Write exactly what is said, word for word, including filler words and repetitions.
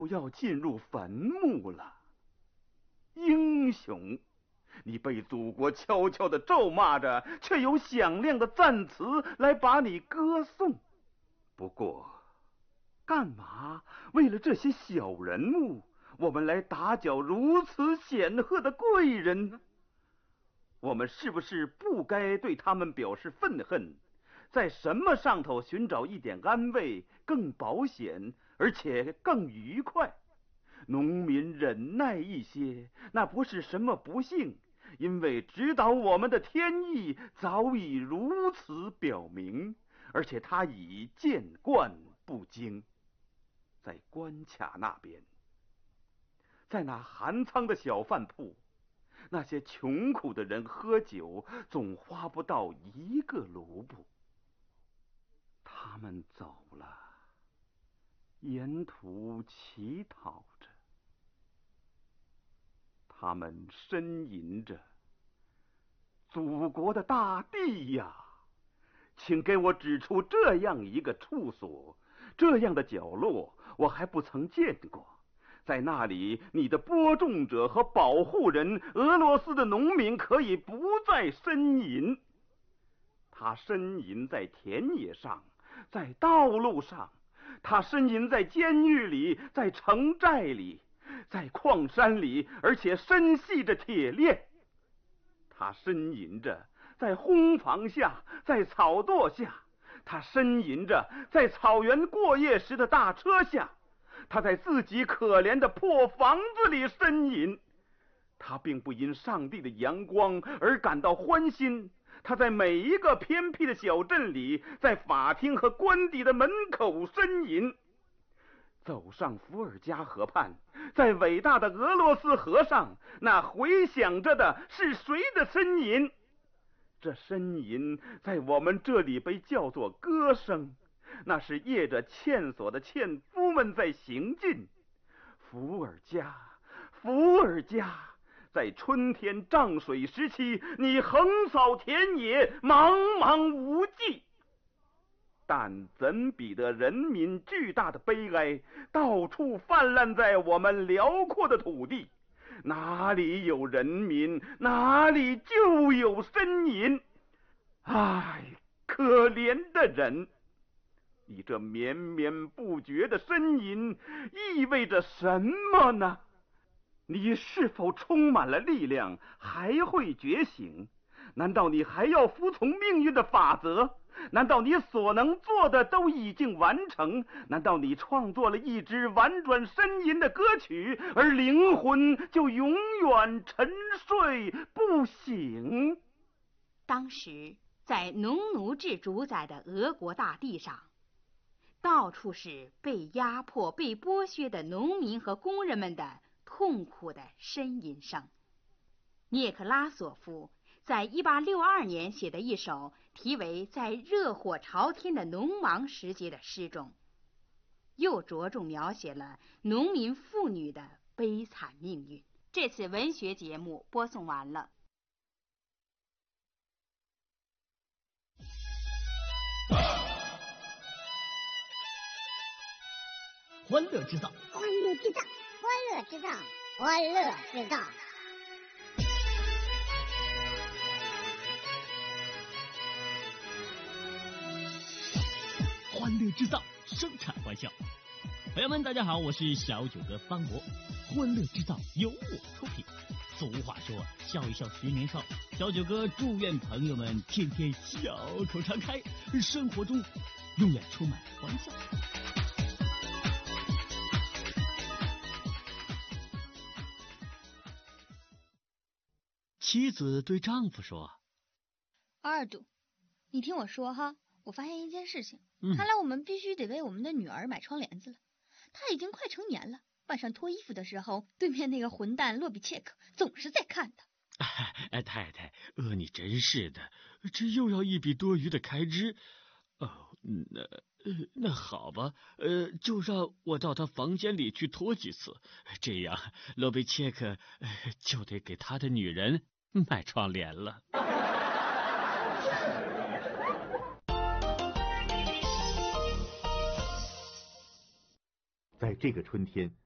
要进入坟墓了。英雄，你被祖国悄悄地咒骂着，却有响亮的赞词来把你歌颂。不过，干嘛为了这些小人物，我们来打搅如此显赫的贵人呢？我们是不是不该对他们表示愤恨？在什么上头寻找一点安慰，更保险，而且更愉快？农民忍耐一些，那不是什么不幸，因为指导我们的天意早已如此表明，而且他已见惯不惊。在关卡那边，在那寒仓的小饭铺，那些穷苦的人喝酒总花不到一个卢布。他们走了，沿途乞讨着，他们呻吟着：祖国的大地呀，请给我指出这样一个处所，这样的角落我还不曾见过。在那里，你的播种者和保护人俄罗斯的农民可以不再呻吟。他呻吟在田野上，在道路上，他呻吟在监狱里，在城寨里，在矿山里，而且深系着铁链。他呻吟着在烘房下，在草垛下，他呻吟着在草原过夜时的大车下，他在自己可怜的破房子里呻吟。他并不因上帝的阳光而感到欢心，他在每一个偏僻的小镇里，在法庭和官邸的门口呻吟。走上伏尔加河畔，在伟大的俄罗斯河上，那回响着的是谁的呻吟？这呻吟在我们这里被叫做歌声，那是夜着欠索的纤夫们在行进。伏尔加，伏尔加，在春天涨水时期，你横扫田野，茫茫无际。但怎比得人民巨大的悲哀到处泛滥在我们辽阔的土地？哪里有人民，哪里就有呻吟。唉，可怜的人，你这绵绵不绝的呻吟意味着什么呢？你是否充满了力量，还会觉醒？难道你还要服从命运的法则？难道你所能做的都已经完成？难道你创作了一支婉转呻吟的歌曲，而灵魂就永远沉睡不醒？ 当时在农奴制主宰的俄国大地上，到处是被压迫、被剥削的农民和工人们的痛苦的呻吟声。涅克拉索夫在一八六二年写的一首题为《在热火朝天的农忙时节》的诗中，又着重描写了农民妇女的悲惨命运。这次文学节目播送完了。 欢乐制造， 欢乐制造，欢乐制造，欢乐制造。 欢乐制造，生产欢笑。朋友们，大家好，我是小九哥方博。欢乐制造由我出品。俗话说，笑一笑十年少。小九哥祝愿朋友们天天笑口常开，生活中永远充满欢笑。妻子对丈夫说： 二度，你听我说哈，我发现一件事情， 嗯、 看来我们必须得为我们的女儿买窗帘子了。她已经快成年了，晚上脱衣服的时候，对面那个混蛋洛比切克总是在看她。 哎，太太，呃，你真是的，这又要一笔多余的开支。哦，那呃，那好吧，呃，就让我到他房间里去脱几次，这样洛比切克、呃、就得给他的女人买窗帘了。 在这个春天，